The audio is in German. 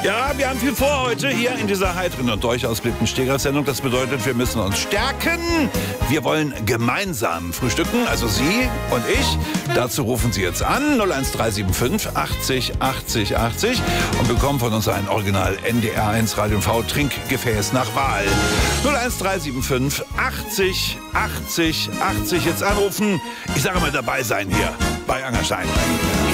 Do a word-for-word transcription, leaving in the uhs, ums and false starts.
Ja, wir haben viel vor heute hier in dieser heiteren und durchaus beliebten Stegreifsendung. Das bedeutet, wir müssen uns stärken. Wir wollen gemeinsam frühstücken, also Sie und ich. Dazu rufen Sie jetzt an null eins drei sieben fünf achtzig achtzig achtzig und bekommen von uns ein Original N D R eins Radio und V Trinkgefäß nach Wahl. null eins drei sieben fünf achtzig achtzig achtzig jetzt anrufen. Ich sage mal dabei sein hier bei Angerstein.